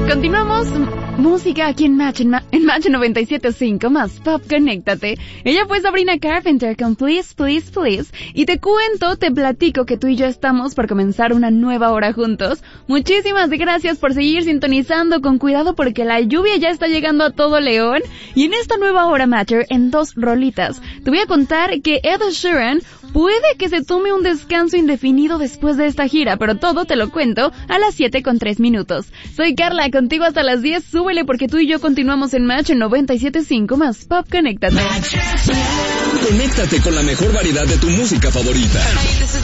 Continuamos música aquí en Match 97.5 más Pop, conéctate. Ella fue Sabrina Carpenter con Please, Please, Please. Y te platico que tú y yo estamos por comenzar una nueva hora juntos. Muchísimas gracias por seguir sintonizando con cuidado porque la lluvia ya está llegando a todo León. Y en esta nueva hora Matcher, en 2 rolitas, te voy a contar que Ed Sheeran puede que se tome un descanso indefinido después de esta gira, pero todo te lo cuento a las 7:03. Soy Carla, contigo hasta las 10, súbele porque tú y yo continuamos en Match en 97.5 más Pop, conéctate. Conéctate con la mejor variedad de tu música favorita. This is